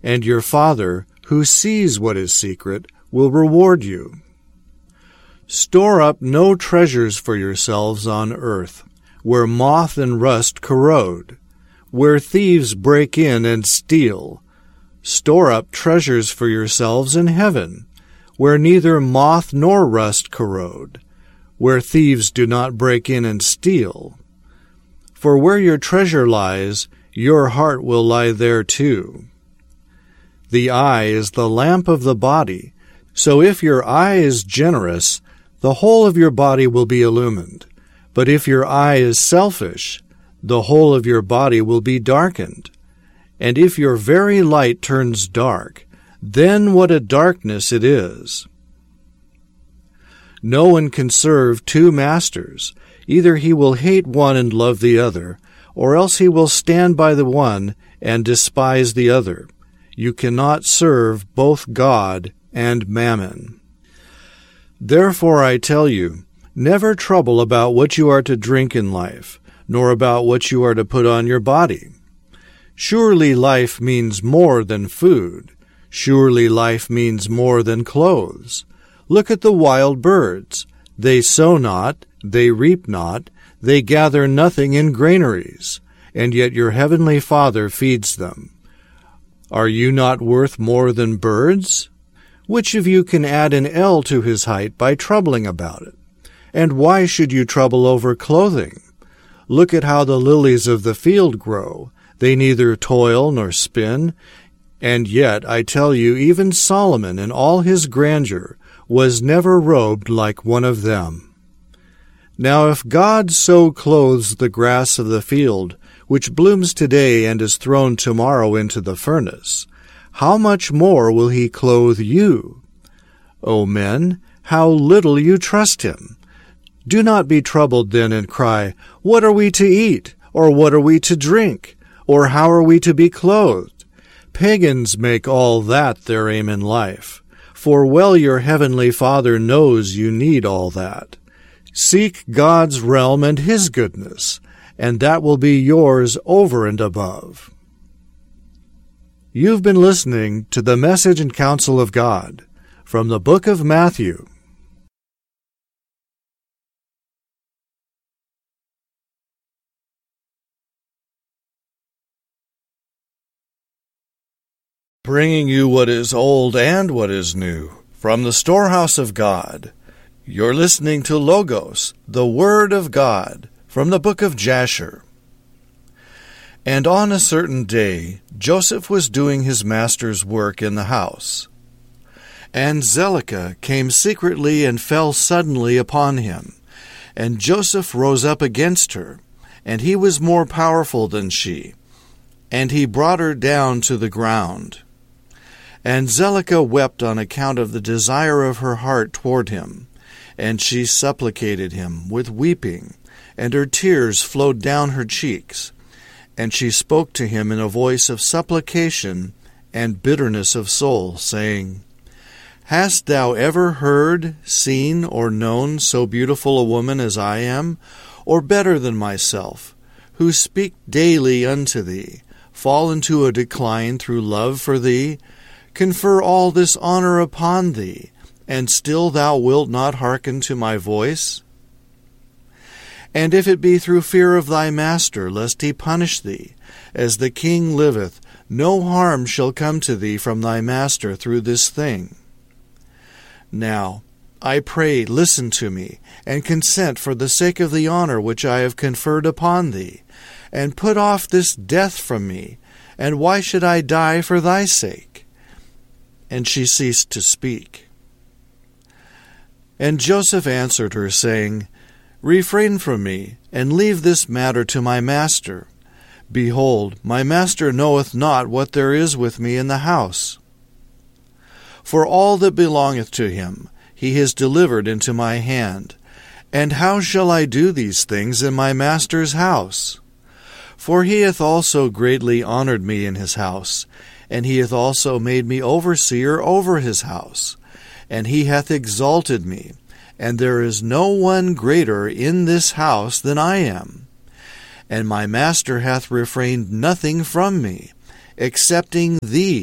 and your Father, who sees what is secret, will reward you. Store up no treasures for yourselves on earth, where moth and rust corrode, where thieves break in and steal. Store up treasures for yourselves in heaven, where neither moth nor rust corrode, where thieves do not break in and steal. For where your treasure lies, your heart will lie there too. The eye is the lamp of the body, so if your eye is generous, the whole of your body will be illumined. But if your eye is selfish, the whole of your body will be darkened. And if your very light turns dark, then what a darkness it is. No one can serve two masters. Either he will hate one and love the other, or else he will stand by the one and despise the other. You cannot serve both God and Mammon. Therefore I tell you, never trouble about what you are to drink in life, nor about what you are to put on your body. Surely life means more than food. Surely life means more than clothes. Look at the wild birds. They sow not, they reap not, they gather nothing in granaries, and yet your heavenly Father feeds them. Are you not worth more than birds? Which of you can add an ell to his height by troubling about it? And why should you trouble over clothing? Look at how the lilies of the field grow. They neither toil nor spin. And yet, I tell you, even Solomon in all his grandeur was never robed like one of them. Now if God so clothes the grass of the field, which blooms today and is thrown tomorrow into the furnace, how much more will he clothe you? O men, how little you trust him! Do not be troubled then and cry, What are we to eat? Or what are we to drink? Or how are we to be clothed? Pagans make all that their aim in life, for well your heavenly Father knows you need all that. Seek God's realm and his goodness, and that will be yours over and above. You've been listening to the Message and Counsel of God from the book of Matthew. Bringing you what is old and what is new from the storehouse of God. You're listening to Logos, the Word of God, from the book of Jasher. And on a certain day, Joseph was doing his master's work in the house. And Zelicah came secretly and fell suddenly upon him. And Joseph rose up against her, and he was more powerful than she. And he brought her down to the ground. And Zelicah wept on account of the desire of her heart toward him. And she supplicated him with weeping, and her tears flowed down her cheeks. And she spoke to him in a voice of supplication and bitterness of soul, saying, Hast thou ever heard, seen, or known so beautiful a woman as I am, or better than myself, who speak daily unto thee, fall into a decline through love for thee, confer all this honor upon thee, and still thou wilt not hearken to my voice? And if it be through fear of thy master, lest he punish thee, as the king liveth, no harm shall come to thee from thy master through this thing. Now, I pray, listen to me, and consent for the sake of the honor which I have conferred upon thee, and put off this death from me, and why should I die for thy sake? And she ceased to speak. And Joseph answered her, saying, Refrain from me, and leave this matter to my master. Behold, my master knoweth not what there is with me in the house. For all that belongeth to him he has delivered into my hand. And how shall I do these things in my master's house? For he hath also greatly honored me in his house, and he hath also made me overseer over his house. And he hath exalted me, and there is no one greater in this house than I am. And my master hath refrained nothing from me, excepting thee,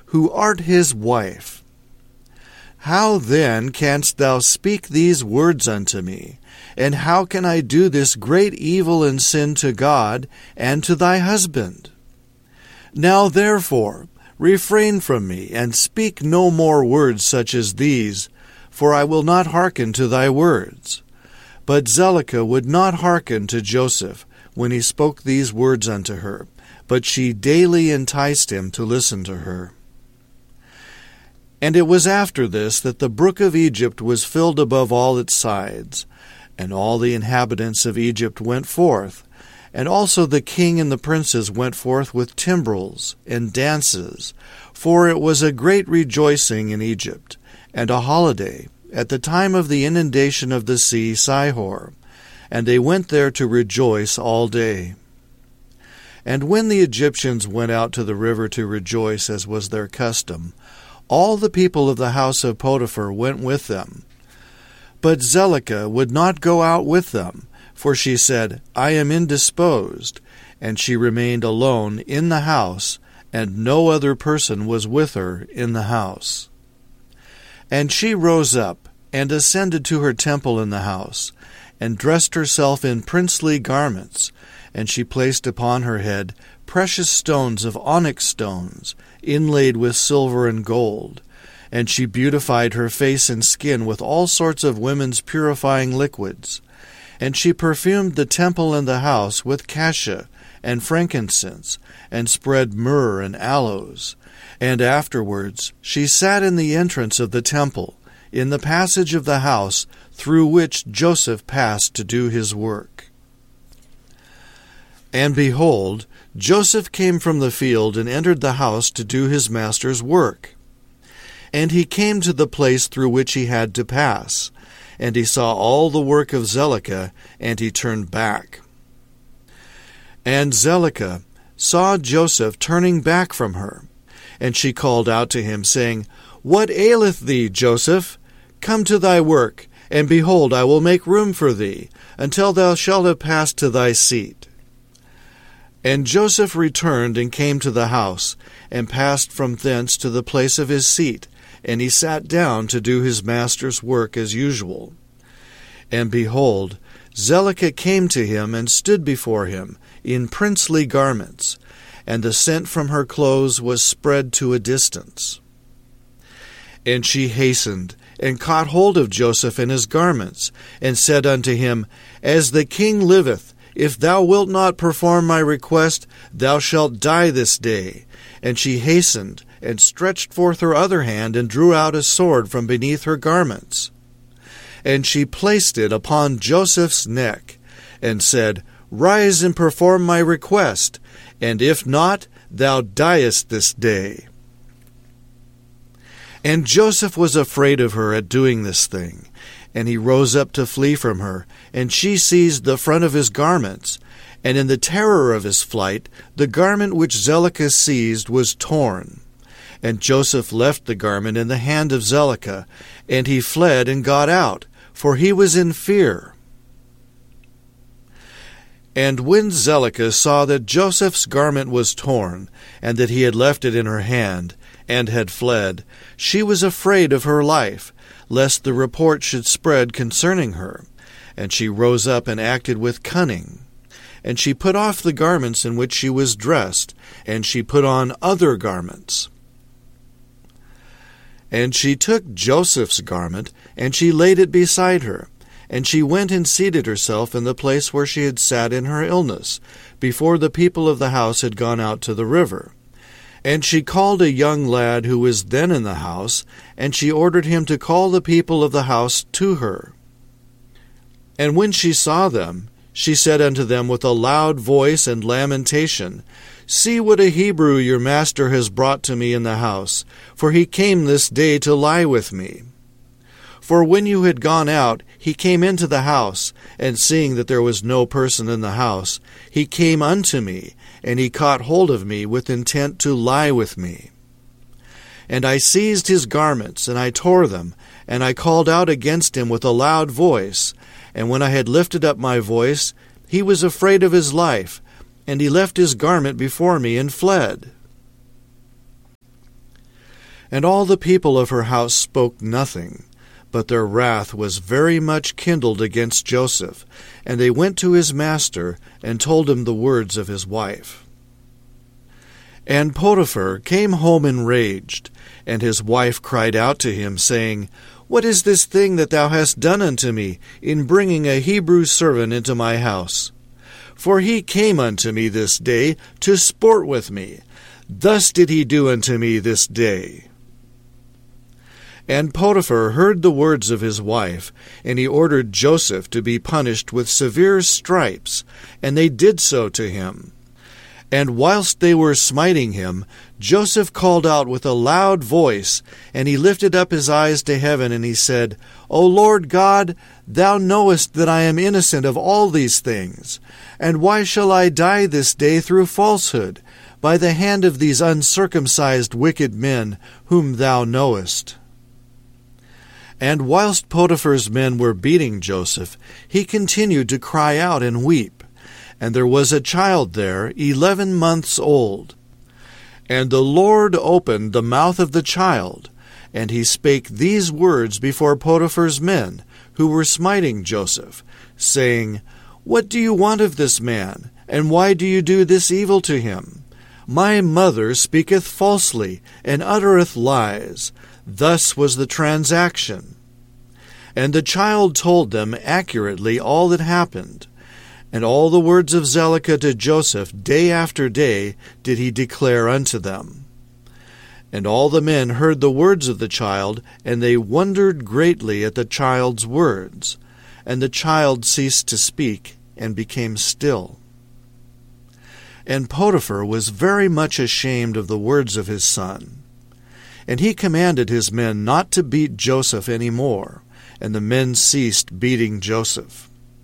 who art his wife. How then canst thou speak these words unto me? And how can I do this great evil and sin to God and to thy husband? Now therefore refrain from me, and speak no more words such as these, for I will not hearken to thy words. But Zelicah would not hearken to Joseph when he spoke these words unto her, but she daily enticed him to listen to her. And it was after this that the brook of Egypt was filled above all its sides, and all the inhabitants of Egypt went forth, and also the king and the princes went forth with timbrels and dances, for it was a great rejoicing in Egypt, and a holiday, at the time of the inundation of the sea Sihor, and they went there to rejoice all day. And when the Egyptians went out to the river to rejoice, as was their custom, all the people of the house of Potiphar went with them. But Zelicah would not go out with them, for she said, I am indisposed, and she remained alone in the house, and no other person was with her in the house. And she rose up, and ascended to her temple in the house, and dressed herself in princely garments, and she placed upon her head precious stones of onyx stones, inlaid with silver and gold, and she beautified her face and skin with all sorts of women's purifying liquids. And she perfumed the temple and the house with cassia and frankincense, and spread myrrh and aloes. And afterwards she sat in the entrance of the temple, in the passage of the house through which Joseph passed to do his work. And behold, Joseph came from the field and entered the house to do his master's work. And he came to the place through which he had to pass, and he saw all the work of Zelicah, and he turned back. And Zelicah saw Joseph turning back from her, and she called out to him, saying, What aileth thee, Joseph? Come to thy work, and behold, I will make room for thee, until thou shalt have passed to thy seat. And Joseph returned and came to the house, and passed from thence to the place of his seat, and he sat down to do his master's work as usual. And behold, Zelicah came to him and stood before him in princely garments, and the scent from her clothes was spread to a distance. And she hastened, and caught hold of Joseph in his garments, and said unto him, As the king liveth, if thou wilt not perform my request, thou shalt die this day. And she hastened, and stretched forth her other hand, and drew out a sword from beneath her garments. And she placed it upon Joseph's neck, and said, Rise and perform my request, and if not, thou diest this day. And Joseph was afraid of her at doing this thing, and he rose up to flee from her, and she seized the front of his garments, and in the terror of his flight, the garment which Zelicah seized was torn. And Joseph left the garment in the hand of Zelicah, and he fled and got out, for he was in fear. And when Zelicah saw that Joseph's garment was torn, and that he had left it in her hand, and had fled, she was afraid of her life, lest the report should spread concerning her. And she rose up and acted with cunning. And she put off the garments in which she was dressed, and she put on other garments. And she took Joseph's garment, and she laid it beside her. And she went and seated herself in the place where she had sat in her illness, before the people of the house had gone out to the river. And she called a young lad who was then in the house, and she ordered him to call the people of the house to her. And when she saw them, she said unto them with a loud voice and lamentation, See what a Hebrew your master has brought to me in the house, for he came this day to lie with me. For when you had gone out, he came into the house, and seeing that there was no person in the house, he came unto me, and he caught hold of me with intent to lie with me. And I seized his garments, and I tore them, and I called out against him with a loud voice. And when I had lifted up my voice, he was afraid of his life, and he left his garment before me and fled. And all the people of her house spoke nothing, but their wrath was very much kindled against Joseph, and they went to his master and told him the words of his wife. And Potiphar came home enraged, and his wife cried out to him, saying, What is this thing that thou hast done unto me, in bringing a Hebrew servant into my house? For he came unto me this day to sport with me. Thus did he do unto me this day. And Potiphar heard the words of his wife, and he ordered Joseph to be punished with severe stripes, and they did so to him. And whilst they were smiting him, Joseph called out with a loud voice, and he lifted up his eyes to heaven, and he said, O Lord God, thou knowest that I am innocent of all these things. And why shall I die this day through falsehood, by the hand of these uncircumcised wicked men, whom thou knowest? And whilst Potiphar's men were beating Joseph, he continued to cry out and weep. And there was a child there, 11 months old. And the Lord opened the mouth of the child, and he spake these words before Potiphar's men, who were smiting Joseph, saying, What do you want of this man, and why do you do this evil to him? My mother speaketh falsely, and uttereth lies. Thus was the transaction. And the child told them accurately all that happened. And all the words of Zelicah to Joseph day after day did he declare unto them. And all the men heard the words of the child, and they wondered greatly at the child's words. And the child ceased to speak, and became still. And Potiphar was very much ashamed of the words of his son. And he commanded his men not to beat Joseph any more, and the men ceased beating Joseph.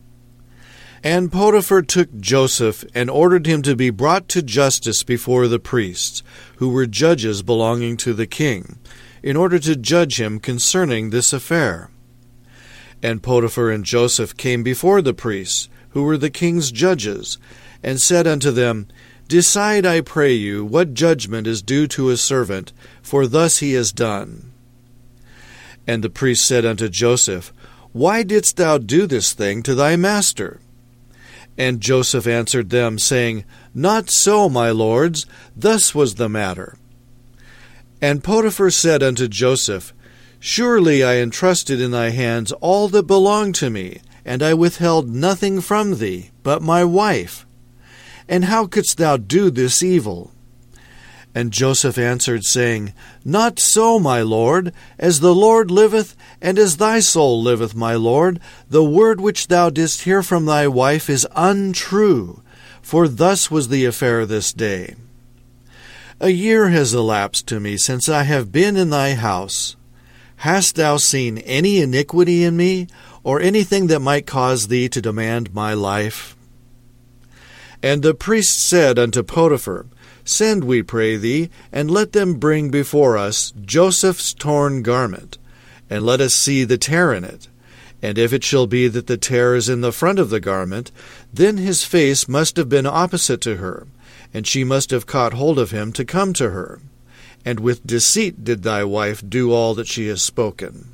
And Potiphar took Joseph and ordered him to be brought to justice before the priests, who were judges belonging to the king, in order to judge him concerning this affair. And Potiphar and Joseph came before the priests, who were the king's judges, and said unto them, Decide, I pray you, what judgment is due to a servant, for thus he has done. And the priest said unto Joseph, Why didst thou do this thing to thy master? And Joseph answered them, saying, Not so, my lords, thus was the matter. And Potiphar said unto Joseph, Surely I entrusted in thy hands all that belonged to me, and I withheld nothing from thee, but my wife. And how couldst thou do this evil? And Joseph answered, saying, Not so, my lord, as the Lord liveth, and as thy soul liveth, my lord, the word which thou didst hear from thy wife is untrue, for thus was the affair this day. A year has elapsed to me since I have been in thy house. Hast thou seen any iniquity in me, or anything that might cause thee to demand my life? And the priest said unto Potiphar, Send, we pray thee, and let them bring before us Joseph's torn garment, and let us see the tear in it. And if it shall be that the tear is in the front of the garment, then his face must have been opposite to her, and she must have caught hold of him to come to her. And with deceit did thy wife do all that she has spoken.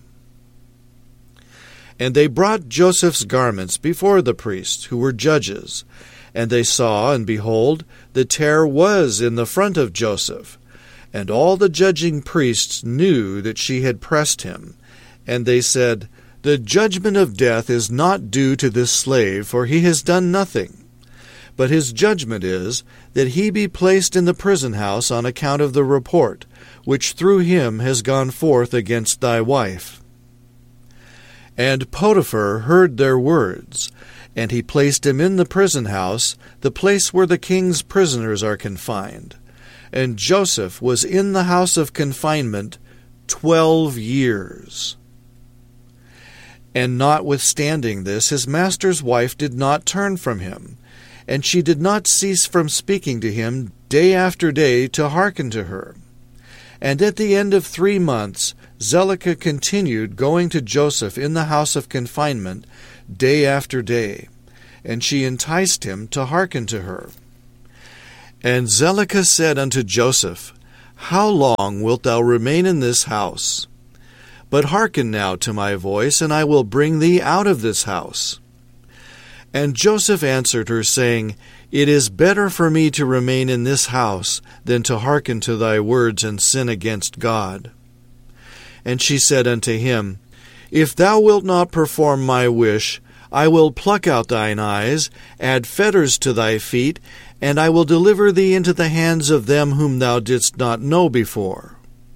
And they brought Joseph's garments before the priests, who were judges. And they saw, and behold, the tear was in the front of Joseph. And all the judging priests knew that she had pressed him. And they said, The judgment of death is not due to this slave, for he has done nothing. But his judgment is, that he be placed in the prison house on account of the report, which through him has gone forth against thy wife. And Potiphar heard their words, and he placed him in the prison house, the place where the king's prisoners are confined. And Joseph was in the house of confinement 12 years. And notwithstanding this, his master's wife did not turn from him, and she did not cease from speaking to him day after day to hearken to her. And at the end of 3 months, Zelicah continued going to Joseph in the house of confinement day after day, and she enticed him to hearken to her. And Zelicah said unto Joseph, How long wilt thou remain in this house? But hearken now to my voice, and I will bring thee out of this house. And Joseph answered her, saying, It is better for me to remain in this house than to hearken to thy words and sin against God. And she said unto him, If thou wilt not perform my wish, I will pluck out thine eyes, add fetters to thy feet, and I will deliver thee into the hands of them whom thou didst not know before.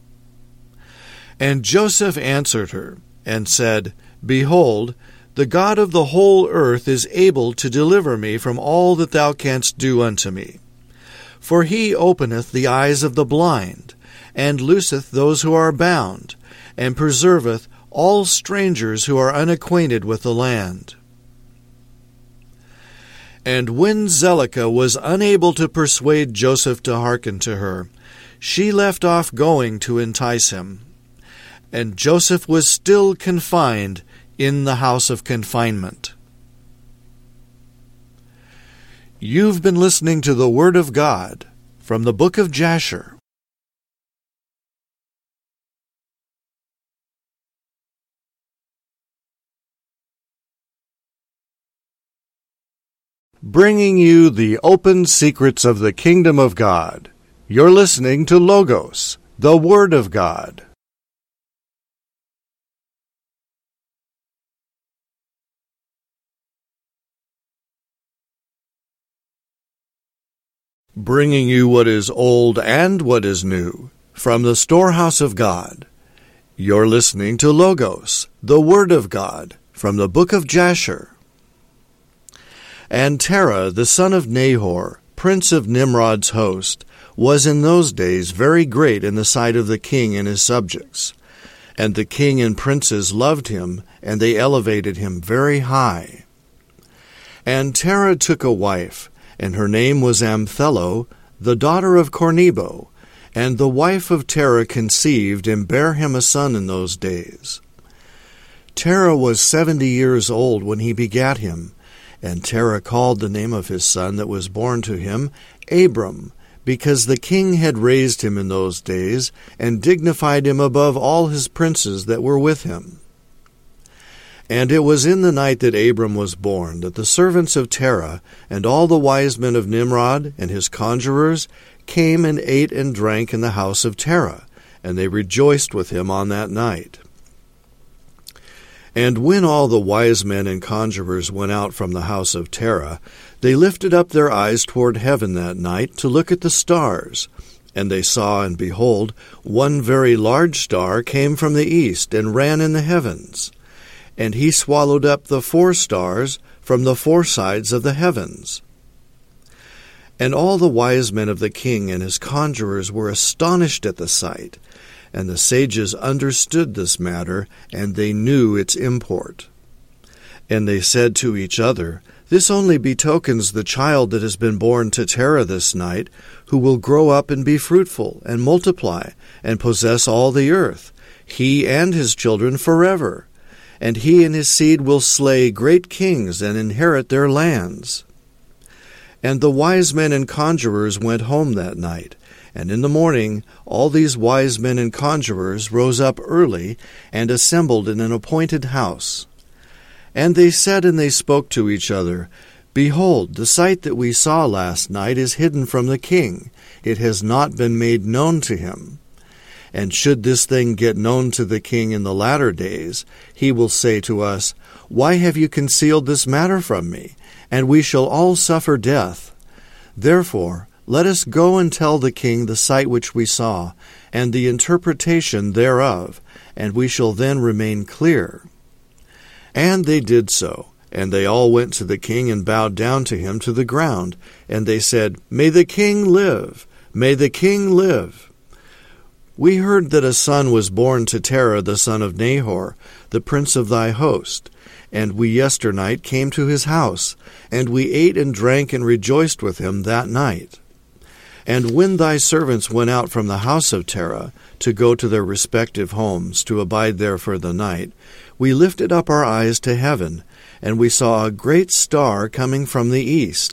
And Joseph answered her, and said, Behold, the God of the whole earth is able to deliver me from all that thou canst do unto me. For he openeth the eyes of the blind, and looseth those who are bound, and preserveth all strangers who are unacquainted with the land. And when Zelicah was unable to persuade Joseph to hearken to her, she left off going to entice him. And Joseph was still confined in the house of confinement. You've been listening to the Word of God from the book of Jasher. Bringing you the open secrets of the kingdom of God. You're listening to Logos, the Word of God. Bringing you what is old and what is new from the storehouse of God. You're listening to Logos, the Word of God, from the book of Jasher. And Terah, the son of Nahor, prince of Nimrod's host, was in those days very great in the sight of the king and his subjects. And the king and princes loved him, and they elevated him very high. And Terah took a wife, and her name was Amthello, the daughter of Cornebo, and the wife of Terah conceived and bare him a son in those days. Terah was 70 years old when he begat him, and Terah called the name of his son that was born to him Abram, because the king had raised him in those days, and dignified him above all his princes that were with him. And it was in the night that Abram was born, that the servants of Terah, and all the wise men of Nimrod, and his conjurers, came and ate and drank in the house of Terah, and they rejoiced with him on that night. And when all the wise men and conjurers went out from the house of Terah, they lifted up their eyes toward heaven that night to look at the stars. And they saw, and behold, one very large star came from the east, and ran in the heavens. And he swallowed up the 4 stars from the 4 sides of the heavens. And all the wise men of the king and his conjurers were astonished at the sight, and the sages understood this matter, and they knew its import. And they said to each other, This only betokens the child that has been born to Terah this night, who will grow up and be fruitful, and multiply, and possess all the earth, he and his children forever. And he and his seed will slay great kings and inherit their lands. And the wise men and conjurers went home that night, and in the morning all these wise men and conjurers rose up early, and assembled in an appointed house. And they said and they spoke to each other, Behold, the sight that we saw last night is hidden from the king. It has not been made known to him. And should this thing get known to the king in the latter days, he will say to us, Why have you concealed this matter from me? And we shall all suffer death. Therefore, let us go and tell the king the sight which we saw, and the interpretation thereof, and we shall then remain clear. And they did so, and they all went to the king and bowed down to him to the ground, and they said, May the king live! May the king live! We heard that a son was born to Terah the son of Nahor, the prince of thy host, and we yesternight came to his house, and we ate and drank and rejoiced with him that night. And when thy servants went out from the house of Terah to go to their respective homes to abide there for the night, we lifted up our eyes to heaven, and we saw a great star coming from the east,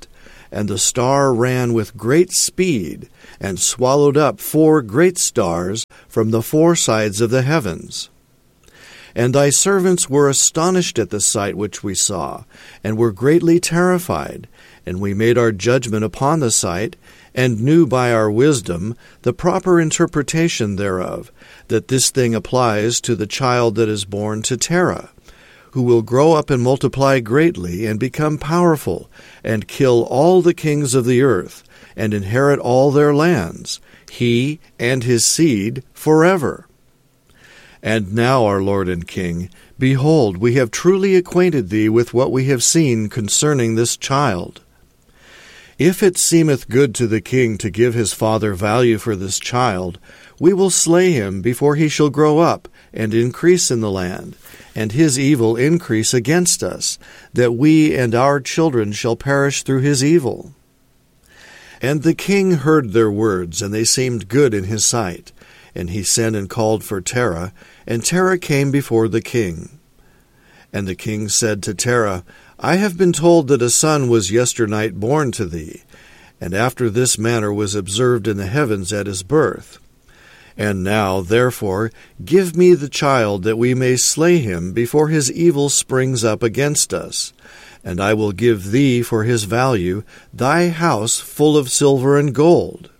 and the star ran with great speed, and swallowed up 4 great stars from the 4 sides of the heavens. And thy servants were astonished at the sight which we saw, and were greatly terrified. And we made our judgment upon the sight, and knew by our wisdom the proper interpretation thereof, that this thing applies to the child that is born to Terah, who will grow up and multiply greatly, and become powerful, and kill all the kings of the earth, and inherit all their lands, he and his seed forever. And now, our Lord and King, behold, we have truly acquainted thee with what we have seen concerning this child. If it seemeth good to the king to give his father value for this child, we will slay him before he shall grow up and increase in the land, and his evil increase against us, that we and our children shall perish through his evil. And the king heard their words, and they seemed good in his sight. And he sent and called for Terah, and Terah came before the king. And the king said to Terah, I have been told that a son was yesternight born to thee, and after this manner was observed in the heavens at his birth. And now, therefore, give me the child, that we may slay him before his evil springs up against us. And I will give thee for his value thy house full of silver and gold.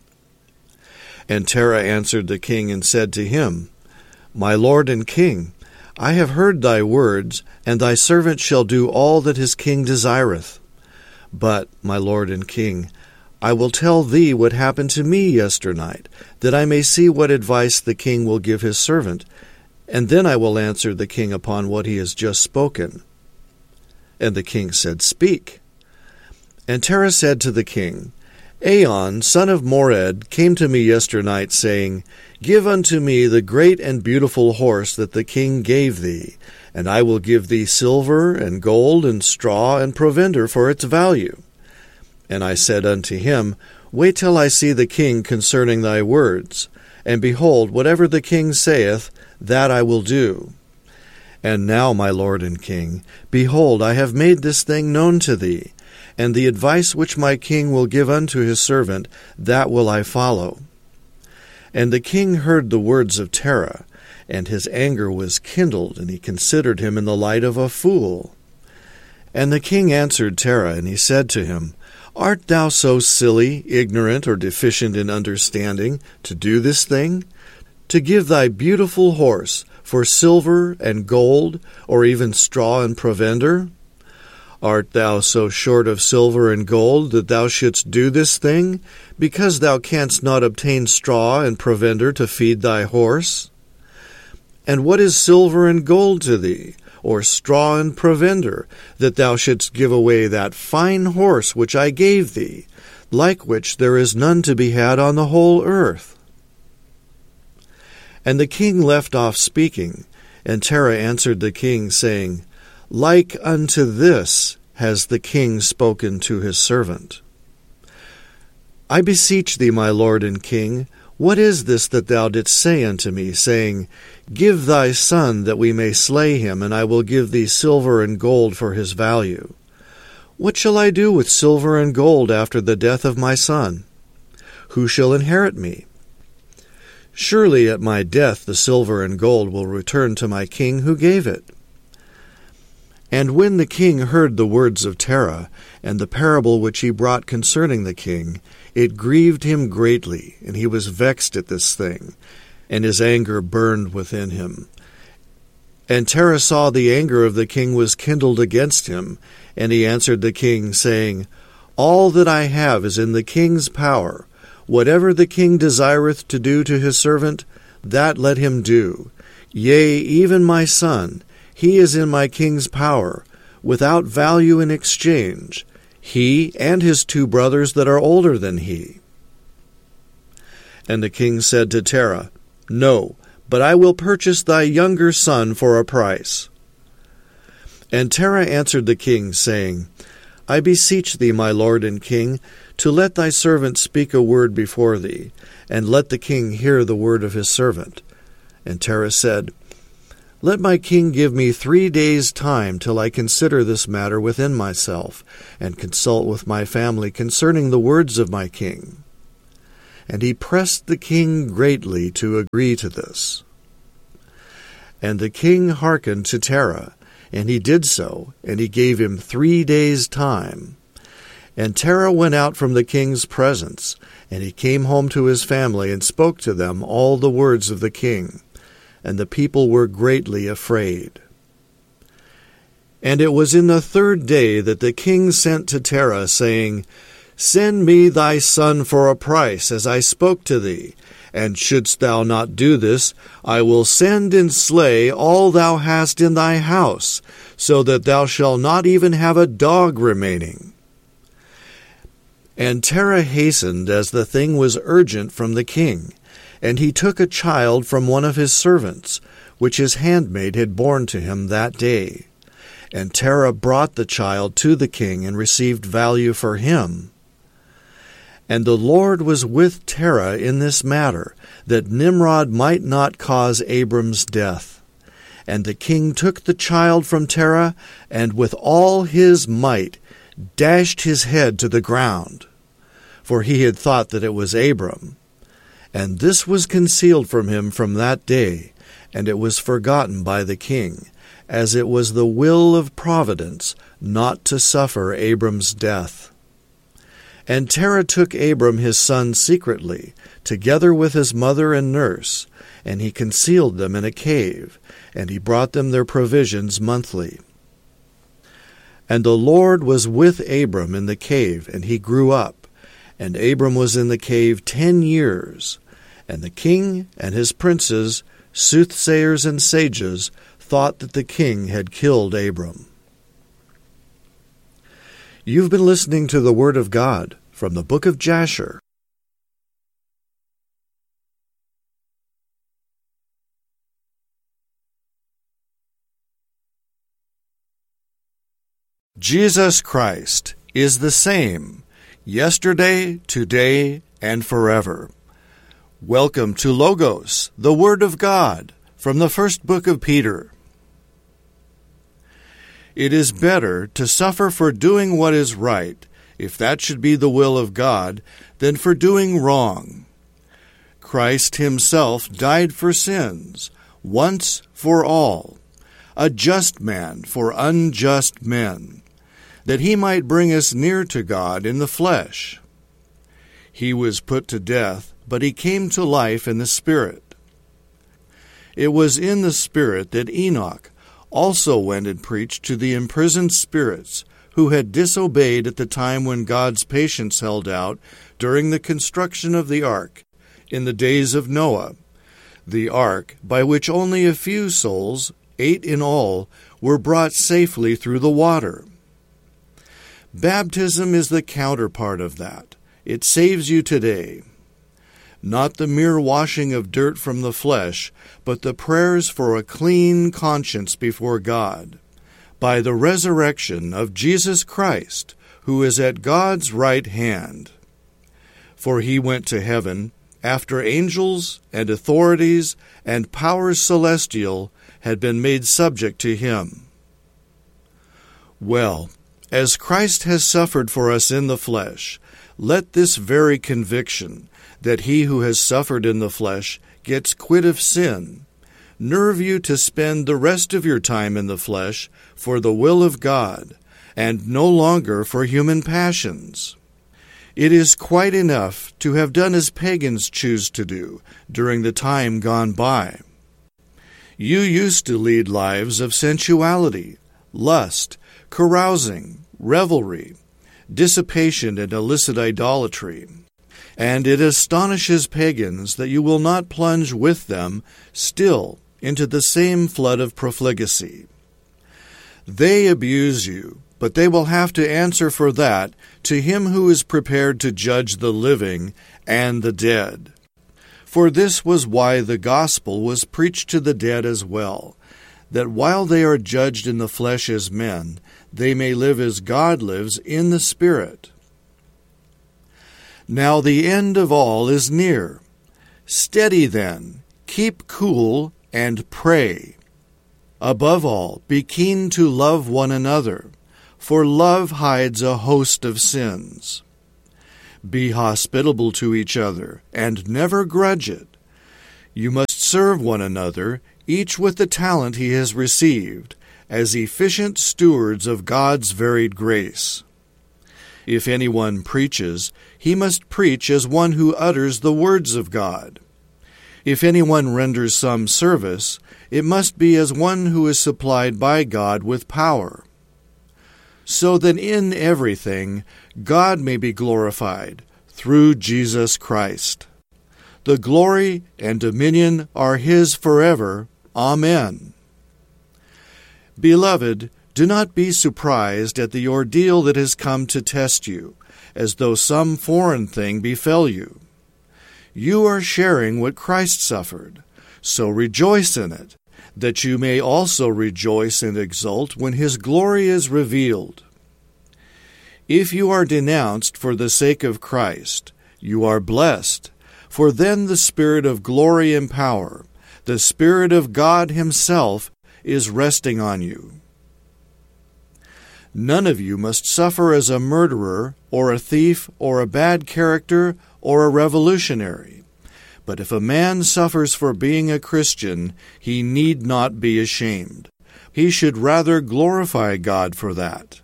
And Terah answered the king and said to him, My lord and king, I have heard thy words, and thy servant shall do all that his king desireth. But, my lord and king, I will tell thee what happened to me yesternight, that I may see what advice the king will give his servant, and then I will answer the king upon what he has just spoken. And the king said, Speak. And Terah said to the king, Aon, son of Mored, came to me yesternight, saying, Give unto me the great and beautiful horse that the king gave thee, and I will give thee silver and gold and straw and provender for its value. And I said unto him, Wait till I see the king concerning thy words. And behold, whatever the king saith, that I will do. And now, my lord and king, behold, I have made this thing known to thee, and the advice which my king will give unto his servant, that will I follow. And the king heard the words of Terah, and his anger was kindled, and he considered him in the light of a fool. And the king answered Terah, and he said to him, Art thou so silly, ignorant, or deficient in understanding, to do this thing? To give thy beautiful horse for silver and gold, or even straw and provender? Art thou so short of silver and gold that thou shouldst do this thing, because thou canst not obtain straw and provender to feed thy horse? And what is silver and gold to thee, or straw and provender, that thou shouldst give away that fine horse which I gave thee, like which there is none to be had on the whole earth? And the king left off speaking, and Terah answered the king, saying, Like unto this has the king spoken to his servant. I beseech thee, my lord and king, what is this that thou didst say unto me, saying, Give thy son, that we may slay him, and I will give thee silver and gold for his value? What shall I do with silver and gold after the death of my son? Who shall inherit me? Surely at my death the silver and gold will return to my king who gave it. And when the king heard the words of Terah, and the parable which he brought concerning the king, it grieved him greatly, and he was vexed at this thing, and his anger burned within him. And Terah saw the anger of the king was kindled against him, and he answered the king, saying, All that I have is in the king's power. Whatever the king desireth to do to his servant, that let him do. Yea, even my son, he is in my king's power, without value in exchange, he and his 2 brothers that are older than he. And the king said to Terah, No, but I will purchase thy younger son for a price. And Terah answered the king, saying, I beseech thee, my lord and king, to let thy servant speak a word before thee, and let the king hear the word of his servant. And Terah said, Let my king give me 3 days' time till I consider this matter within myself, and consult with my family concerning the words of my king. And he pressed the king greatly to agree to this. And the king hearkened to Terah, and he did so, and he gave him 3 days' time. And Terah went out from the king's presence, and he came home to his family, and spoke to them all the words of the king. And the people were greatly afraid. And it was in the 3rd day that the king sent to Terah, saying, Send me thy son for a price, as I spoke to thee. And shouldst thou not do this, I will send and slay all thou hast in thy house, so that thou shalt not even have a dog remaining. And Terah hastened, as the thing was urgent from the king. And he took a child from one of his servants, which his handmaid had borne to him that day. And Terah brought the child to the king, and received value for him. And the Lord was with Terah in this matter, that Nimrod might not cause Abram's death. And the king took the child from Terah, and with all his might dashed his head to the ground, for he had thought that it was Abram. And this was concealed from him from that day, and it was forgotten by the king, as it was the will of providence not to suffer Abram's death. And Terah took Abram his son secretly, together with his mother and nurse, and he concealed them in a cave, and he brought them their provisions monthly. And the Lord was with Abram in the cave, and he grew up, and Abram was in the cave 10 years. And the king and his princes, soothsayers and sages, thought that the king had killed Abram. You've been listening to the Word of God from the book of Jasher. Jesus Christ is the same, yesterday, today, and forever. Welcome to Logos, the Word of God, from the first book of Peter. It is better to suffer for doing what is right, if that should be the will of God, than for doing wrong. Christ himself died for sins, once for all, a just man for unjust men, that he might bring us near to God in the flesh. He was put to death, but he came to life in the Spirit. It was in the Spirit that Enoch also went and preached to the imprisoned spirits who had disobeyed at the time when God's patience held out during the construction of the ark in the days of Noah, the ark by which only a few souls, 8 in all, were brought safely through the water. Baptism is the counterpart of that. It saves you today. Not the mere washing of dirt from the flesh, but the prayers for a clean conscience before God, by the resurrection of Jesus Christ, who is at God's right hand. For he went to heaven after angels and authorities and powers celestial had been made subject to him. Well, as Christ has suffered for us in the flesh, let this very conviction, that he who has suffered in the flesh gets quit of sin, nerve you to spend the rest of your time in the flesh for the will of God, and no longer for human passions. It is quite enough to have done as pagans choose to do during the time gone by. You used to lead lives of sensuality, lust, carousing, revelry, dissipation, and illicit idolatry. And it astonishes pagans that you will not plunge with them still into the same flood of profligacy. They abuse you, but they will have to answer for that to him who is prepared to judge the living and the dead. For this was why the gospel was preached to the dead as well, that while they are judged in the flesh as men, they may live as God lives in the Spirit. Now the end of all is near. Steady then, keep cool, and pray. Above all, be keen to love one another, for love hides a host of sins. Be hospitable to each other, and never grudge it. You must serve one another, each with the talent he has received, as efficient stewards of God's varied grace. If anyone preaches, he must preach as one who utters the words of God. If anyone renders some service, it must be as one who is supplied by God with power, so that in everything God may be glorified through Jesus Christ. The glory and dominion are his forever. Amen. Beloved, do not be surprised at the ordeal that has come to test you, as though some foreign thing befell you. You are sharing what Christ suffered, so rejoice in it, that you may also rejoice and exult when his glory is revealed. If you are denounced for the sake of Christ, you are blessed, for then the Spirit of glory and power, the Spirit of God himself, is resting on you. None of you must suffer as a murderer, or a thief, or a bad character, or a revolutionary. But if a man suffers for being a Christian, he need not be ashamed. He should rather glorify God for that.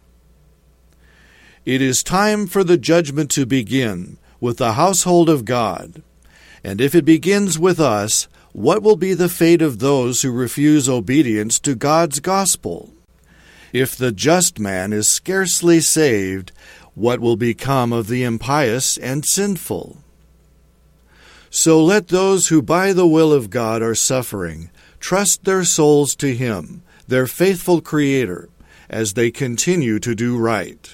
It is time for the judgment to begin with the household of God. And if it begins with us, what will be the fate of those who refuse obedience to God's gospel? If the just man is scarcely saved, what will become of the impious and sinful? So let those who by the will of God are suffering trust their souls to him, their faithful Creator, as they continue to do right.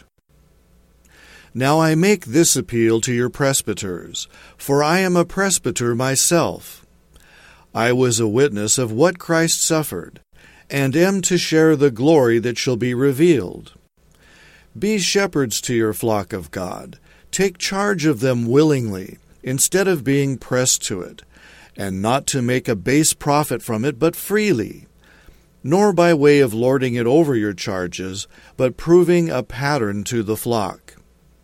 Now I make this appeal to your presbyters, for I am a presbyter myself. I was a witness of what Christ suffered, and am to share the glory that shall be revealed. Be shepherds to your flock of God. Take charge of them willingly, instead of being pressed to it, and not to make a base profit from it, but freely, nor by way of lording it over your charges, but proving a pattern to the flock.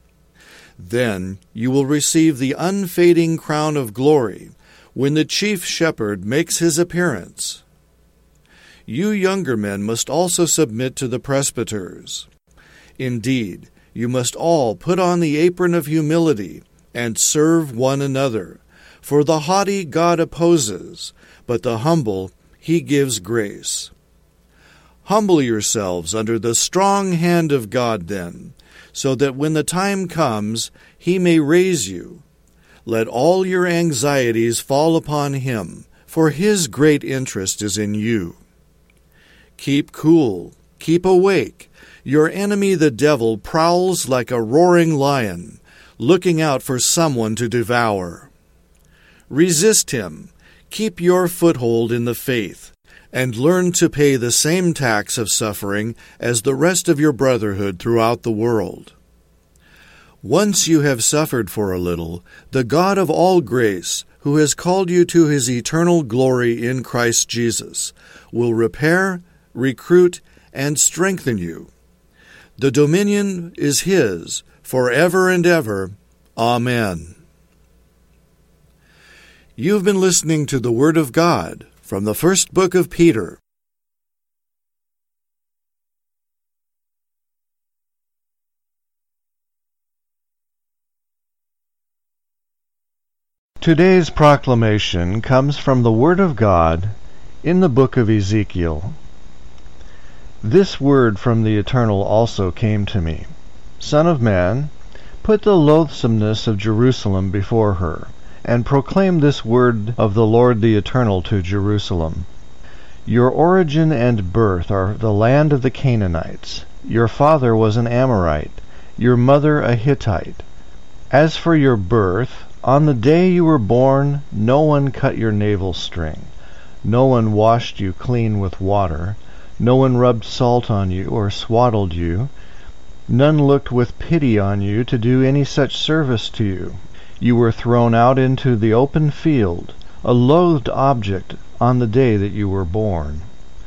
Then you will receive the unfading crown of glory, when the chief shepherd makes his appearance. You younger men must also submit to the presbyters. Indeed, you must all put on the apron of humility, and serve one another. For the haughty God opposes, but the humble he gives grace. Humble yourselves under the strong hand of God then, so that when the time comes, he may raise you. Let all your anxieties fall upon him, for his great interest is in you. Keep cool, keep awake. Your enemy the devil prowls like a roaring lion, looking out for someone to devour. Resist him, keep your foothold in the faith, and learn to pay the same tax of suffering as the rest of your brotherhood throughout the world. Once you have suffered for a little, the God of all grace, who has called you to his eternal glory in Christ Jesus, will repair, recruit, and strengthen you. The dominion is his, forever and ever. Amen. You've been listening to the Word of God from the first book of Peter. Today's proclamation comes from the Word of God in the book of Ezekiel. This word from the Eternal also came to me. Son of man, put the loathsomeness of Jerusalem before her, and proclaim this word of the Lord the Eternal to Jerusalem. Your origin and birth are the land of the Canaanites. Your father was an Amorite, your mother a Hittite. As for your birth, on the day you were born, no one cut your navel string. No one washed you clean with water. No one rubbed salt on you or swaddled you. None looked with pity on you to do any such service to you. You were thrown out into the open field, a loathed object on the day that you were born.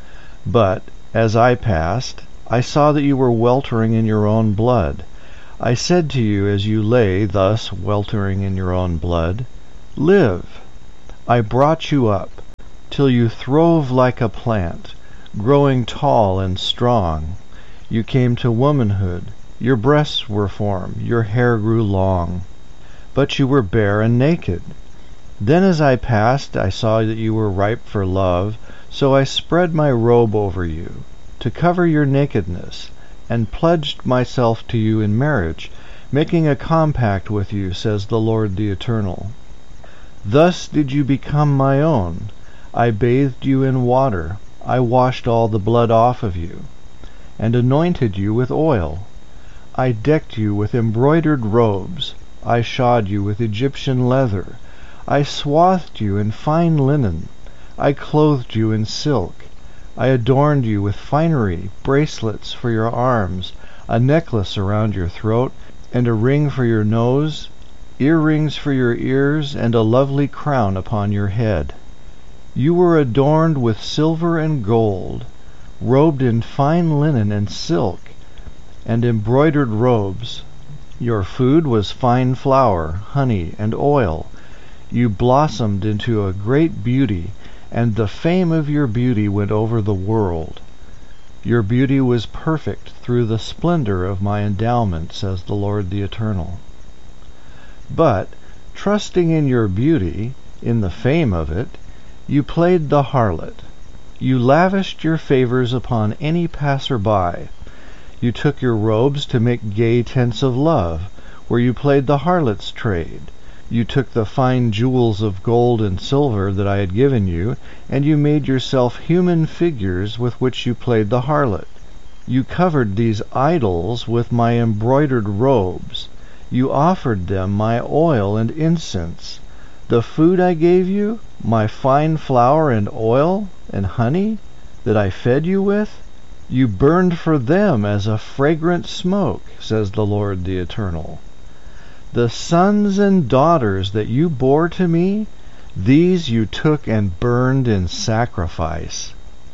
But, as I passed, I saw that you were weltering in your own blood. I said to you as you lay thus weltering in your own blood, Live! I brought you up, till you throve like a plant, growing tall and strong. You came to womanhood, your breasts were formed, your hair grew long. But you were bare and naked. Then as I passed, I saw that you were ripe for love, so I spread my robe over you, to cover your nakedness, and pledged myself to you in marriage, making a compact with you, says the Lord the Eternal. Thus did you become my own. I bathed you in water, I washed all the blood off of you, and anointed you with oil. I decked you with embroidered robes, I shod you with Egyptian leather, I swathed you in fine linen, I clothed you in silk, I adorned you with finery, bracelets for your arms, a necklace around your throat, and a ring for your nose, earrings for your ears, and a lovely crown upon your head. You were adorned with silver and gold, robed in fine linen and silk, and embroidered robes. Your food was fine flour, honey, and oil. You blossomed into a great beauty, and the fame of your beauty went over the world. Your beauty was perfect through the splendor of my endowment, says the Lord the Eternal. But, trusting in your beauty, in the fame of it, you played the harlot. You lavished your favors upon any passer-by. You took your robes to make gay tents of love, where you played the harlot's trade. You took the fine jewels of gold and silver that I had given you, and you made yourself human figures with which you played the harlot. You covered these idols with my embroidered robes. You offered them my oil and incense. The food I gave you, my fine flour and oil and honey that I fed you with, you burned for them as a fragrant smoke, says the Lord the Eternal. The sons and daughters that you bore to me, these you took and burned in sacrifice.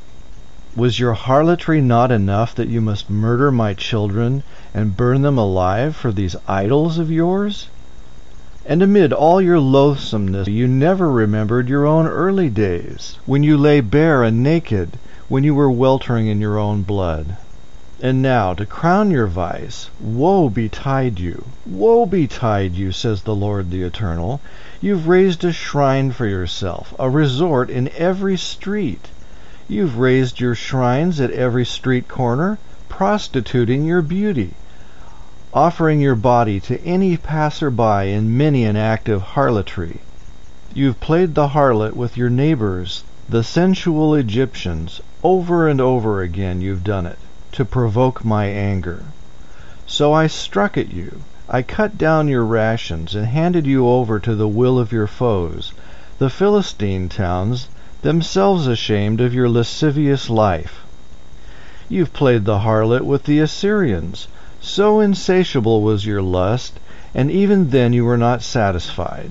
Was your harlotry not enough that you must murder my children and burn them alive for these idols of yours? And amid all your loathsomeness, you never remembered your own early days, when you lay bare and naked, when you were weltering in your own blood. And now, to crown your vice, woe betide you, woe betide you, says the Lord the Eternal. You've raised a shrine for yourself, a resort in every street. You've raised your shrines at every street corner, prostituting your beauty, offering your body to any passer-by in many an act of harlotry. You've played the harlot with your neighbors, the sensual Egyptians. Over and over again you've done it, to provoke my anger. So I struck at you. I cut down your rations and handed you over to the will of your foes, the Philistine towns, themselves ashamed of your lascivious life. You've played the harlot with the Assyrians. So insatiable was your lust, and even then you were not satisfied.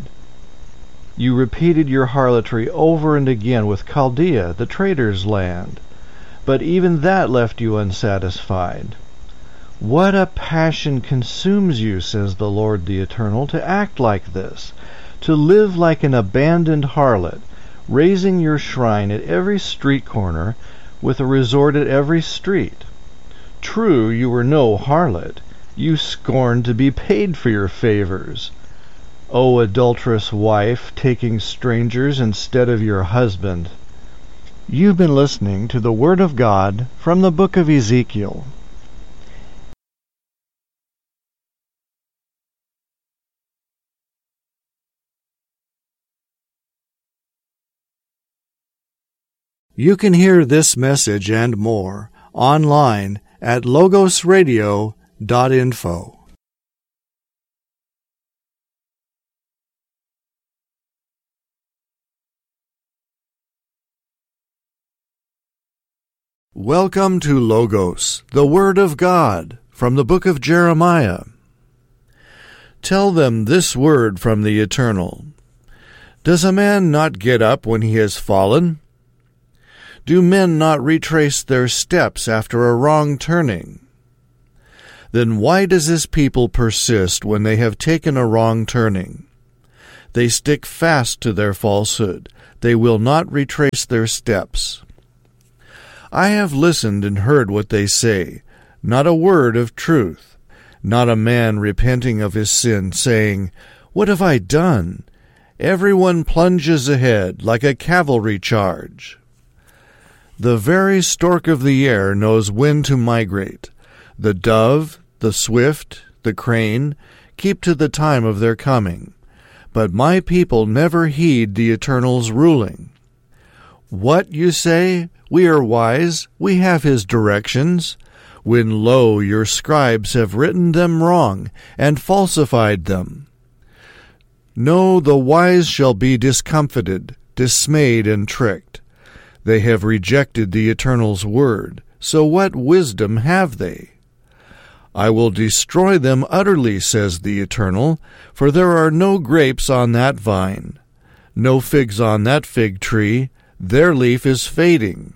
You repeated your harlotry over and again with Chaldea, the trader's land, but even that left you unsatisfied. What a passion consumes you, says the Lord the Eternal, to act like this, to live like an abandoned harlot, raising your shrine at every street corner, with a resort at every street. True, you were no harlot. You scorned to be paid for your favors. O adulterous wife, taking strangers instead of your husband. You've been listening to the Word of God from the book of Ezekiel. You can hear this message and more online at logosradio.info. Welcome to Logos, the Word of God, from the book of Jeremiah. Tell them this word from the Eternal. Does a man not get up when he has fallen? Do men not retrace their steps after a wrong turning? Then why does this people persist when they have taken a wrong turning? They stick fast to their falsehood. They will not retrace their steps. I have listened and heard what they say, not a word of truth, not a man repenting of his sin, saying, What have I done? Everyone plunges ahead like a cavalry charge. The very stork of the air knows when to migrate. The dove, the swift, the crane keep to the time of their coming. But my people never heed the Eternal's ruling. What, you say? We are wise, we have his directions, when lo, your scribes have written them wrong, and falsified them. No, the wise shall be discomfited, dismayed, and tricked. They have rejected the Eternal's word, so what wisdom have they? I will destroy them utterly, says the Eternal, for there are no grapes on that vine, no figs on that fig tree, their leaf is fading.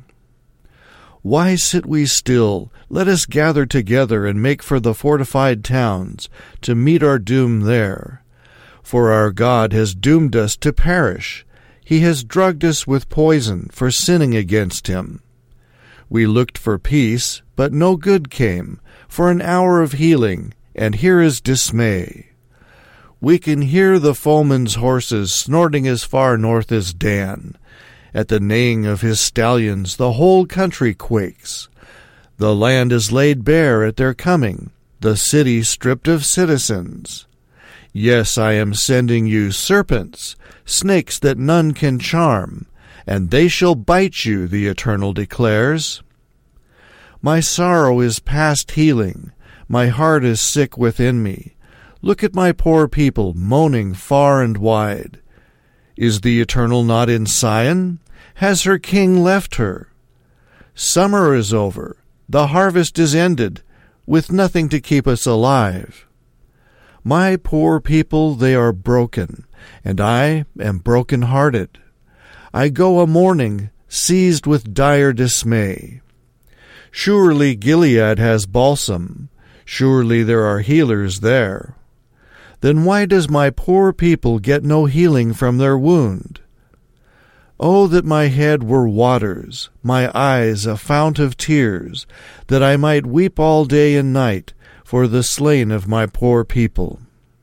Why sit we still? Let us gather together and make for the fortified towns, to meet our doom there. For our God has doomed us to perish. He has drugged us with poison for sinning against him. We looked for peace, but no good came, for an hour of healing, and here is dismay. We can hear the foeman's horses snorting as far north as Dan. At the neighing of his stallions the whole country quakes. The land is laid bare at their coming, the city stripped of citizens. Yes, I am sending you serpents, snakes that none can charm, and they shall bite you, the Eternal declares. My sorrow is past healing, my heart is sick within me. Look at my poor people moaning far and wide. Is the Eternal not in Sion? Has her king left her? Summer is over, the harvest is ended, with nothing to keep us alive. My poor people, they are broken, and I am broken-hearted. I go a-mourning, seized with dire dismay. Surely Gilead has balsam, surely there are healers there. Then why does my poor people get no healing from their wound? Oh, that my head were waters, my eyes a fount of tears, that I might weep all day and night for the slain of my poor people.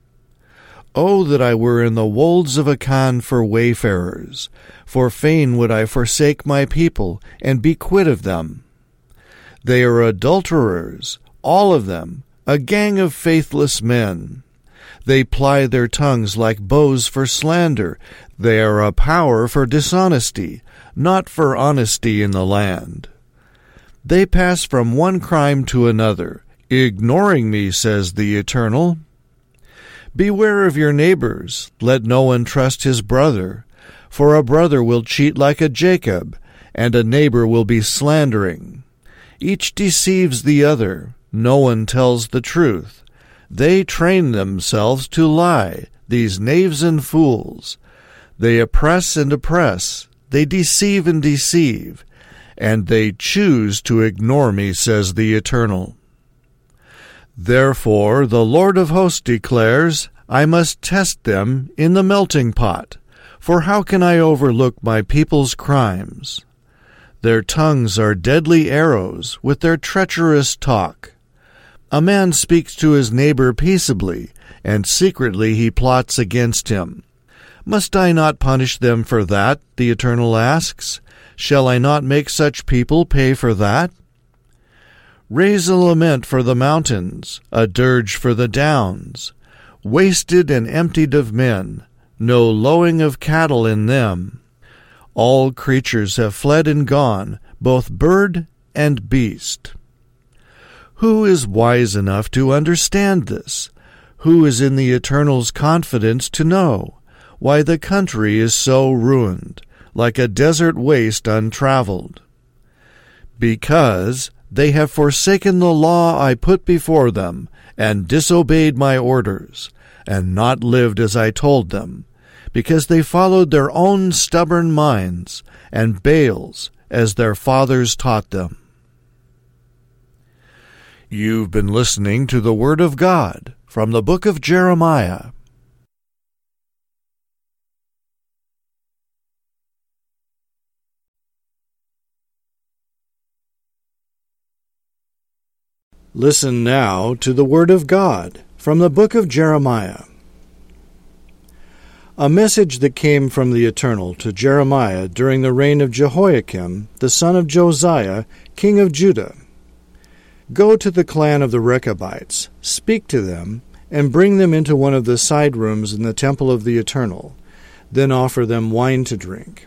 Oh, that I were in the wolds of Akan for wayfarers, for fain would I forsake my people, and be quit of them. They are adulterers, all of them, a gang of faithless men. They ply their tongues like bows for slander. They are a power for dishonesty, not for honesty in the land. They pass from one crime to another, ignoring me, says the Eternal. Beware of your neighbors, let no one trust his brother, for a brother will cheat like a Jacob, and a neighbor will be slandering. Each deceives the other, no one tells the truth. They train themselves to lie, these knaves and fools. They oppress and oppress, they deceive and deceive, and they choose to ignore me, says the Eternal. Therefore the Lord of hosts declares, I must test them in the melting pot, for how can I overlook my people's crimes? Their tongues are deadly arrows with their treacherous talk. A man speaks to his neighbor peaceably, and secretly he plots against him. Must I not punish them for that, the Eternal asks? Shall I not make such people pay for that? Raise a lament for the mountains, a dirge for the downs. Wasted and emptied of men, no lowing of cattle in them. All creatures have fled and gone, both bird and beast. Who is wise enough to understand this? Who is in the Eternal's confidence to know why the country is so ruined, like a desert waste untraveled? Because they have forsaken the law I put before them, and disobeyed my orders, and not lived as I told them, because they followed their own stubborn minds and Baals as their fathers taught them. You've been listening to the Word of God from the book of Jeremiah. Listen now to the Word of God from the book of Jeremiah. A message that came from the Eternal to Jeremiah during the reign of Jehoiakim, the son of Josiah, king of Judah. Go to the clan of the Rechabites, speak to them, and bring them into one of the side rooms in the temple of the Eternal. Then offer them wine to drink.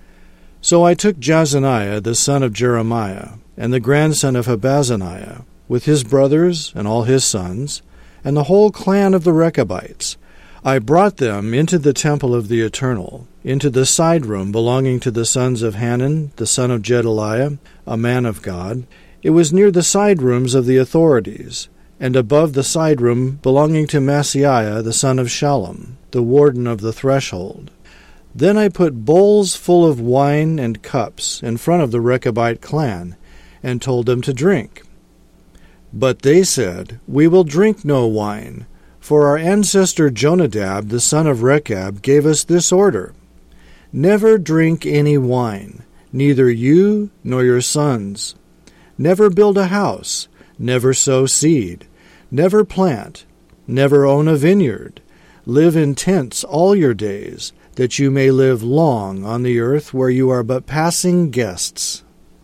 So I took Jazaniah the son of Jeremiah, and the grandson of Habazaniah, with his brothers and all his sons, and the whole clan of the Rechabites. I brought them into the temple of the Eternal, into the side room belonging to the sons of Hanan, the son of Gedaliah, a man of God. It was near the side rooms of the authorities, and above the side room belonging to Maaseiah, the son of Shallum, the warden of the threshold. Then I put bowls full of wine and cups in front of the Rechabite clan, and told them to drink. But they said, We will drink no wine, for our ancestor Jonadab, the son of Rechab, gave us this order: Never drink any wine, neither you nor your sons. Never build a house, never sow seed, never plant, never own a vineyard. Live in tents all your days, that you may live long on the earth where you are but passing guests.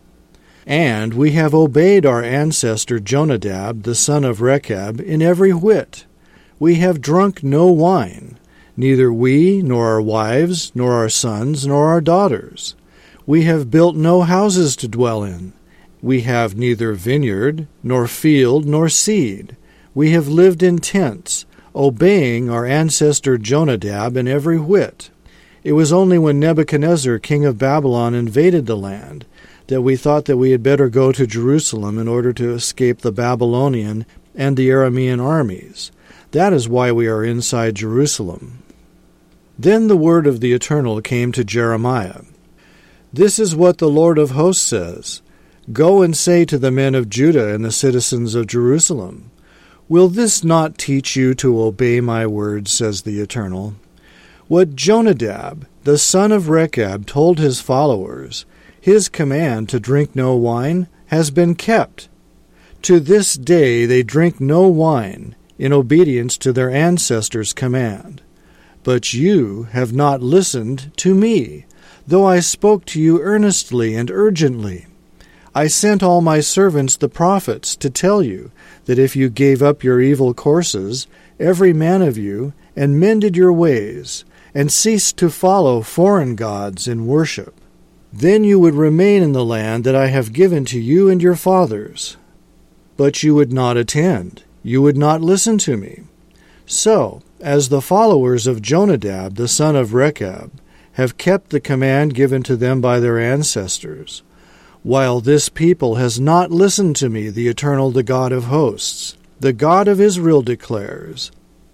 And we have obeyed our ancestor Jonadab, the son of Rechab, in every whit. We have drunk no wine, neither we, nor our wives, nor our sons, nor our daughters. We have built no houses to dwell in. We have neither vineyard, nor field, nor seed. We have lived in tents, obeying our ancestor Jonadab in every whit. It was only when Nebuchadnezzar, king of Babylon, invaded the land, that we thought that we had better go to Jerusalem in order to escape the Babylonian and the Aramean armies. That is why we are inside Jerusalem. Then the word of the Eternal came to Jeremiah. This is what the Lord of hosts says: Go and say to the men of Judah and the citizens of Jerusalem, Will this not teach you to obey my words, says the Eternal? What Jonadab, the son of Rechab, told his followers, his command to drink no wine, has been kept. To this day they drink no wine, in obedience to their ancestors' command. But you have not listened to me, though I spoke to you earnestly and urgently. I sent all my servants the prophets to tell you that if you gave up your evil courses, every man of you, and mended your ways, and ceased to follow foreign gods in worship, then you would remain in the land that I have given to you and your fathers. But you would not attend, you would not listen to me. So, as the followers of Jonadab, the son of Rechab, have kept the command given to them by their ancestors, while this people has not listened to me, the Eternal, the God of hosts, the God of Israel declares,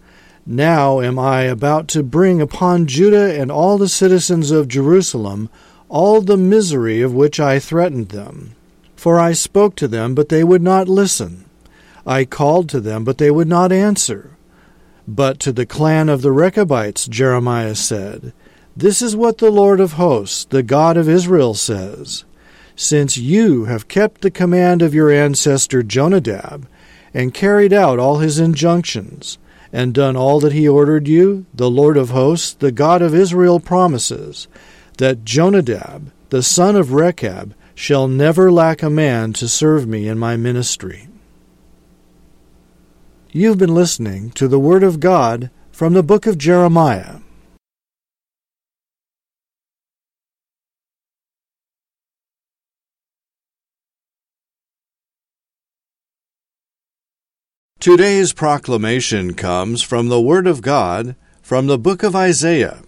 Now am I about to bring upon Judah and all the citizens of Jerusalem all the misery of which I threatened them. For I spoke to them, but they would not listen. I called to them, but they would not answer. But to the clan of the Rechabites, Jeremiah said, This is what the Lord of hosts, the God of Israel, says: Since you have kept the command of your ancestor Jonadab, and carried out all his injunctions, and done all that he ordered you, the Lord of hosts, the God of Israel, promises that Jonadab, the son of Rechab, shall never lack a man to serve me in my ministry. You've been listening to the Word of God from the book of Jeremiah. Today's proclamation comes from the Word of God from the book of Isaiah.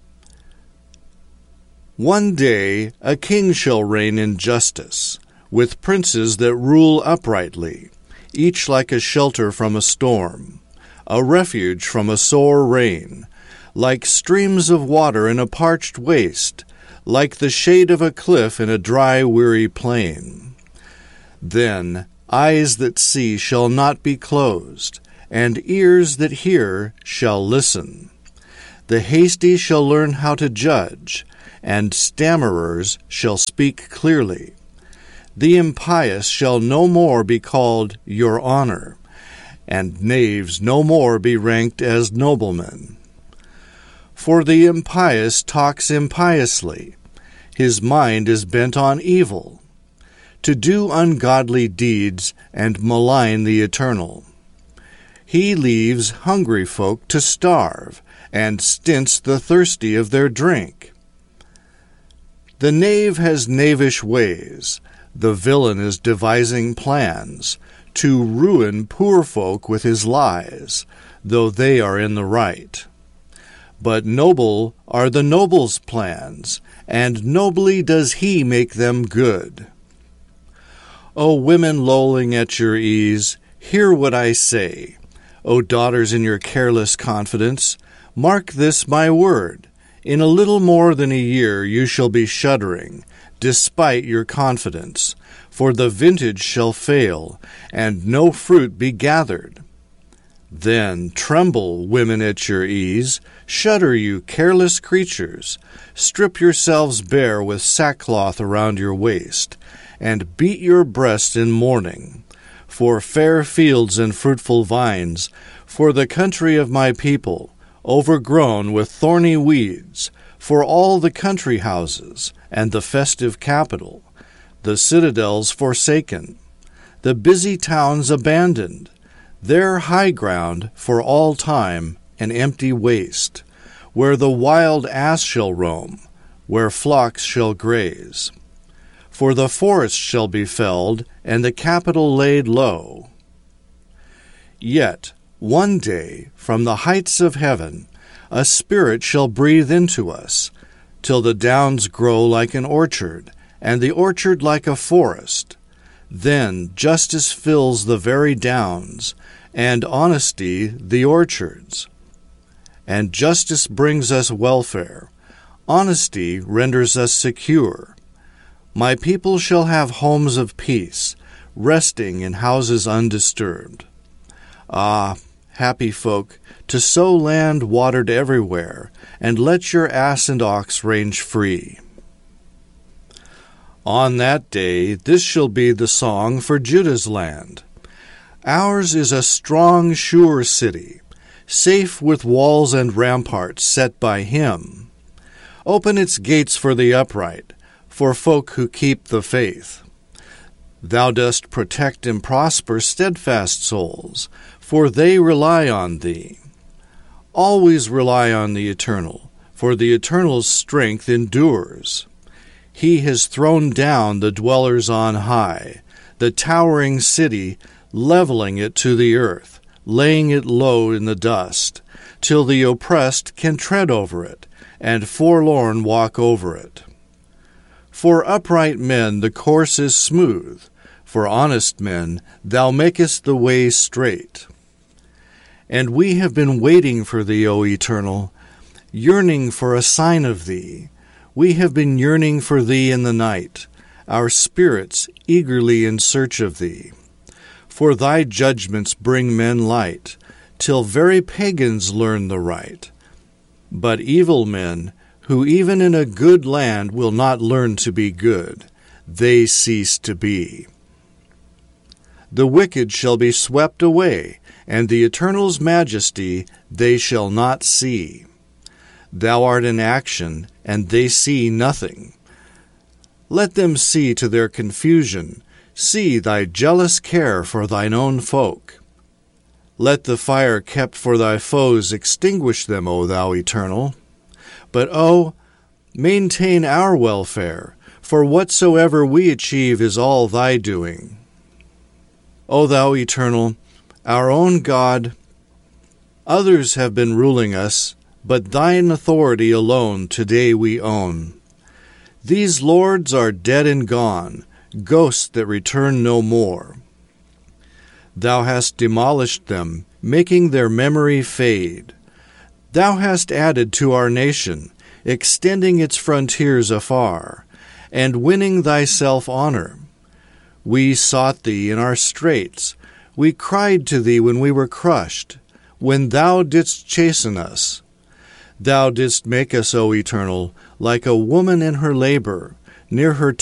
One day a king shall reign in justice, with princes that rule uprightly, each like a shelter from a storm, a refuge from a sore rain, like streams of water in a parched waste, like the shade of a cliff in a dry, weary plain. Then eyes that see shall not be closed, and ears that hear shall listen. The hasty shall learn how to judge, and stammerers shall speak clearly. The impious shall no more be called your honor, and knaves no more be ranked as noblemen. For the impious talks impiously, his mind is bent on evil, to do ungodly deeds and malign the Eternal. He leaves hungry folk to starve, and stints the thirsty of their drink. The knave has knavish ways, the villain is devising plans, to ruin poor folk with his lies, though they are in the right. But noble are the noble's plans, and nobly does he make them good. O women lolling at your ease, hear what I say. O daughters in your careless confidence, mark this my word. In a little more than a year you shall be shuddering, despite your confidence, for the vintage shall fail, and no fruit be gathered. Then tremble, women at your ease, shudder, you careless creatures, strip yourselves bare with sackcloth around your waist, and beat your breast in mourning, for fair fields and fruitful vines, for the country of my people, overgrown with thorny weeds, for all the country houses, and the festive capital, the citadels forsaken, the busy towns abandoned, their high ground for all time an empty waste, where the wild ass shall roam, where flocks shall graze. For the forest shall be felled, and the capital laid low. Yet one day from the heights of heaven a Spirit shall breathe into us, till the downs grow like an orchard, and the orchard like a forest. Then justice fills the very downs, and honesty the orchards. And justice brings us welfare, honesty renders us secure. My people shall have homes of peace, resting in houses undisturbed. Ah, happy folk, to sow land watered everywhere, and let your ass and ox range free. On that day this shall be the song for Judah's land. Ours is a strong, sure city, safe with walls and ramparts set by him. Open its gates for the upright, for folk who keep the faith. Thou dost protect and prosper steadfast souls, for they rely on thee. Always rely on the Eternal, for the Eternal's strength endures. He has thrown down the dwellers on high, the towering city, leveling it to the earth, laying it low in the dust, till the oppressed can tread over it, and forlorn walk over it. For upright men the course is smooth, for honest men thou makest the way straight. And we have been waiting for thee, O Eternal, yearning for a sign of thee. We have been yearning for thee in the night, our spirits eagerly in search of thee. For thy judgments bring men light, till very pagans learn the right. But evil men, who even in a good land will not learn to be good, they cease to be. The wicked shall be swept away, and the Eternal's majesty they shall not see. Thou art in action, and they see nothing. Let them see to their confusion, see thy jealous care for thine own folk. Let the fire kept for thy foes extinguish them, O thou Eternal. But, O, maintain our welfare, for whatsoever we achieve is all thy doing. O thou Eternal, our own God, others have been ruling us, but thine authority alone today we own. These lords are dead and gone, ghosts that return no more. Thou hast demolished them, making their memory fade. Thou hast added to our nation, extending its frontiers afar, and winning thyself honor. We sought thee in our straits. We cried to thee when we were crushed, when thou didst chasten us. Thou didst make us, O Eternal, like a woman in her labor, near her